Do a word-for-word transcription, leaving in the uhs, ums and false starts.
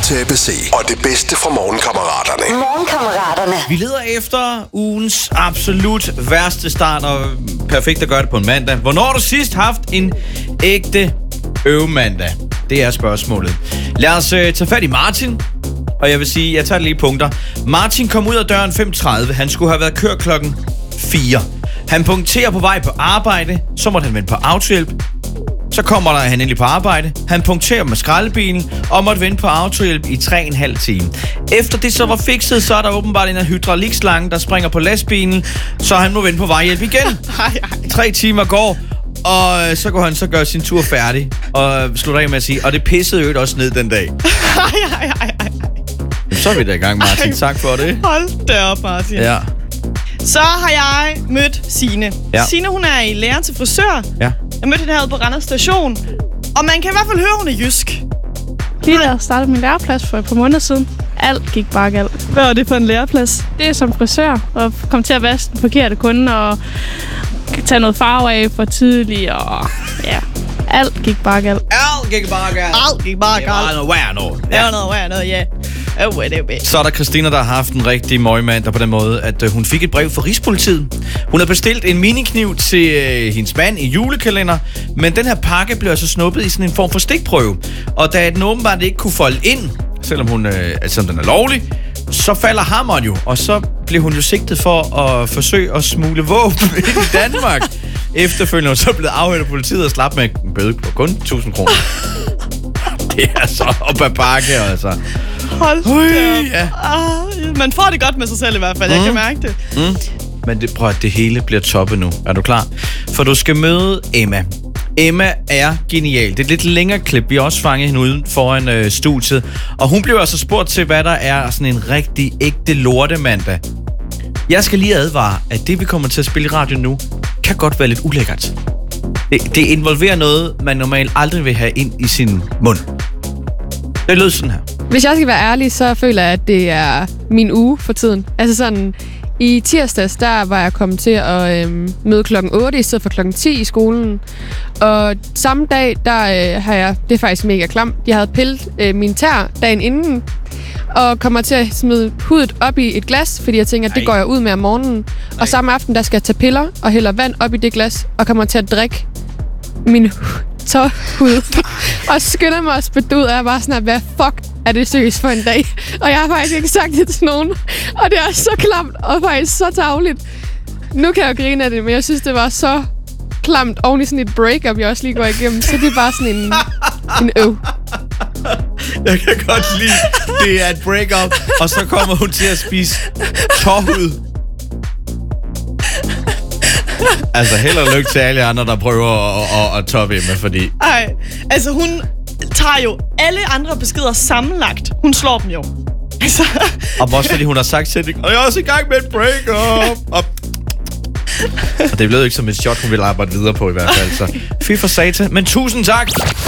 til A B C og det bedste fra Morgenkammeraterne. Morgenkammeraterne. Vi leder efter ugens absolut værste start, og perfekt at gøre det på en mandag. Hvornår har du sidst haft en ægte øvemandag? Det er spørgsmålet. Lad os øh, tage fat i Martin. Og jeg vil sige, jeg tager lige punkter. Martin kom ud af døren fem tredive. Han skulle have været kørt klokken fire. Han punkterer på vej på arbejde. Så måtte han vente på autohjælp. Så kommer der han endelig på arbejde. Han punkterer med skraldebilen og måtte vente på autohjælp i tre og en halv time. Efter det så var fikset, så er der åbenbart en hydraulikslange, der springer på lastbilen, så han må vente på vejhjælp igen. Tre timer går, og så går han så gør sin tur færdig og slutter af med at sige, og det pissede jo også ned den dag. Så er vi da i gang, Martin. Tak for det. Hold da op, Martin. Ja. Så har jeg mødt Signe. Ja. Signe, hun er i lære til frisør. Ja. Jeg mødte hende herude på Randers Station. Og man kan i hvert fald høre, hun er jysk. Lige da jeg startede min læreplads for et par måneder siden. Alt gik bare galt. Hvad er det for en læreplads? Det er som frisør, og komme til at vaske den forkerte kunde, og tage noget farve af for tidligt, og ja, alt gik bare galt. Alt gik bare galt. Alt gik bare Det var galt. noget værd noget. Det var noget værd noget, ja. Oh, wait, wait. Så er der Christina, der har haft en rigtig møgmand på den måde, at øh, hun fik et brev fra Rigspolitiet. Hun har bestilt en minikniv til øh, hendes mand i julekalender, men den her pakke blev altså snuppet i sådan en form for stikprøve. Og da den åbenbart ikke kunne folde ind, selvom hun, øh, altså, den er lovlig, så falder hammeren jo, og så blev hun jo sigtet for at forsøge at smule våben ind i Danmark. Efterfølgende er hun så blevet afhørt af politiet og slap med en bøde på kun tusind kroner. Det er så op ad bakke, altså. Hold Ui, da op. ja. Ah, man får det godt med sig selv i hvert fald, mm. jeg kan mærke det. Mm. Men det, prøv at det hele bliver toppet nu. Er du klar? For du skal møde Emma. Emma er genial. Det er et lidt længere klip. Vi har også fanget hende uden foran øh, studiet. Og hun blev altså spurgt til, hvad der er sådan en rigtig ægte lortemandag. Jeg skal lige advare, at det vi kommer til at spille i radio nu, kan godt være lidt ulækkert. Det, det involverer noget, man normalt aldrig vil have ind i sin mund. Det lød sådan her. Hvis jeg skal være ærlig, så føler jeg, at det er min uge for tiden. Altså sådan, i tirsdags, der var jeg kommet til at øhm, møde klokken otte i stedet for klokken ti i skolen. Og samme dag, der øh, har jeg, det er faktisk mega klamt, jeg havde pillet øh, min tær dagen inden, og kommer til at smide hudet op i et glas, fordi jeg tænker, at det går jeg ud med om morgenen. Ej. Og samme aften, der skal jeg tage piller og hælder vand op i det glas, og kommer til at drikke min tårhud. Og skynder mig at spytte ud, og jeg er bare sådan, at hvad fuck er det seriøst for en dag? Og jeg har faktisk ikke sagt det til nogen. Og det er så klamt, og faktisk så tarveligt. Nu kan jeg jo grine af det, men jeg synes, det var så klamt oven i sådan et breakup, jeg også lige går igennem. Så det er bare sådan en, en øv. Jeg kan godt lide, det er et breakup, og så kommer hun til at spise tårhud. Altså, held og lykke til alle andre, der prøver at, at, at toppe Emma, fordi... Ej, altså hun tager jo alle andre beskeder sammenlagt. Hun slår dem jo. Altså... Og også fordi hun har sagt til det, og jeg er også i gang med et breakup. Og, og det blev ikke som et shot, hun ville arbejde videre på i hvert fald. Så fy for satan, men tusind tak.